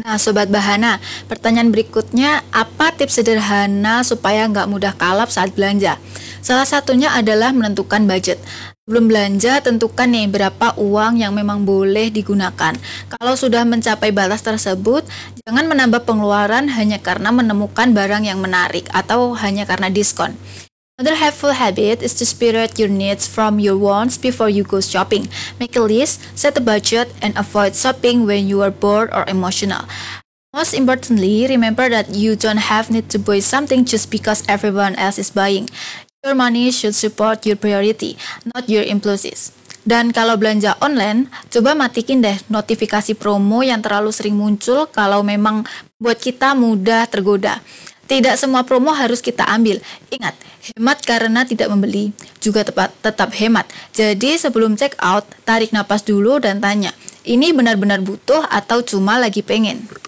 Nah, Sobat Bahana, pertanyaan berikutnya, apa tips sederhana supaya nggak mudah kalap saat belanja? Salah satunya adalah menentukan budget. Sebelum belanja, tentukan nih berapa uang yang memang boleh digunakan. Kalau sudah mencapai batas tersebut, jangan menambah pengeluaran hanya karena menemukan barang yang menarik atau hanya karena diskon. Another helpful habit is to separate your needs from your wants before you go shopping. Make a list, set a budget, and avoid shopping when you are bored or emotional. Most importantly, remember that you don't have need to buy something just because everyone else is buying. Your money should support your priority, not your impulses. Dan kalau belanja online, coba matikin deh notifikasi promo yang terlalu sering muncul kalau memang buat kita mudah tergoda. Tidak semua promo harus kita ambil. Ingat, hemat karena tidak membeli, juga tetap hemat. Jadi sebelum check out, tarik napas dulu dan tanya, ini benar-benar butuh atau cuma lagi pengen?